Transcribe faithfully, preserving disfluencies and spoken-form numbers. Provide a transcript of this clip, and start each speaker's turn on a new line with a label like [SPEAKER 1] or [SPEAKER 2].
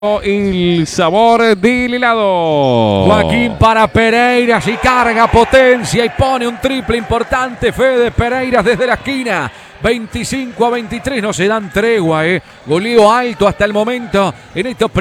[SPEAKER 1] El sabor del helado.
[SPEAKER 2] Joaquín para Pereiras y carga potencia y pone un triple importante. Fede Pereiras desde la esquina. veinticinco a veintitrés, no se dan tregua, eh. Goleo alto hasta el momento en estos